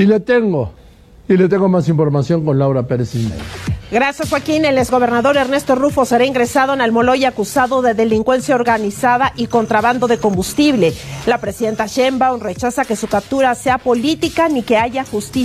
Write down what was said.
Y le tengo más información con Laura Pérez Ismael. Gracias, Joaquín. El exgobernador Ernesto Rufo será ingresado en Almoloya acusado de delincuencia organizada y contrabando de combustible. La presidenta Sheinbaum rechaza que su captura sea política ni que haya justicia.